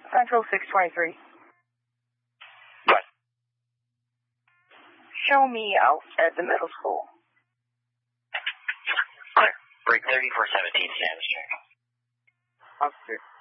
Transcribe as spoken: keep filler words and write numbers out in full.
Central six twenty-three. What? Show me out at the middle school. Clear. Break thirty-four seventeen, Sanders. Officer.